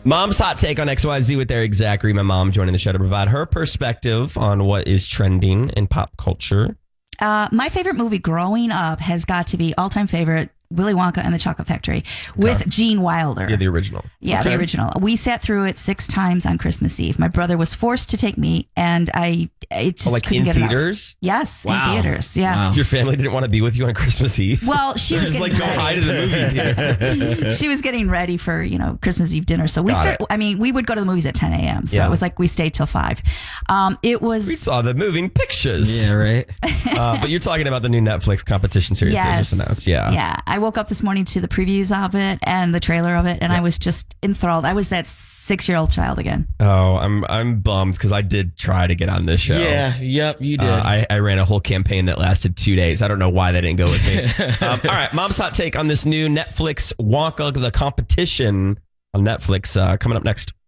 Mom's hot take on XYZ with Eric Zachary. My mom joining the show to provide her perspective on what is trending in pop culture. My favorite movie growing up has got to be all-time favorite, Willy Wonka and the Chocolate Factory with Gene Wilder. Yeah, the original. Yeah, the original. We sat through it 6 times on Christmas Eve. My brother was forced to take me, and I just couldn't in get theaters? enough. Yes, Wow. in theaters. Yeah. Wow. Your family didn't want to be with you on Christmas Eve? Well, she was Just getting go hide in the movie theater. She was getting ready for, Christmas Eve dinner. So we Got it. we would go to the movies at 10 a.m. So Yeah. it was like we stayed till 5. We saw the moving pictures. Yeah, right. But you're talking about the new Netflix competition series they just announced. Yeah. Yeah. I woke up this morning to the previews of it and the trailer of it, and I was just enthralled. I was that 6-year-old child again. Oh, I'm bummed because I did try to get on this show. Yeah, yep, you did. I ran a whole campaign that lasted 2 days. I don't know why they didn't go with me. All right, Mom's hot take on this new Netflix Wonka, the competition on Netflix, coming up next.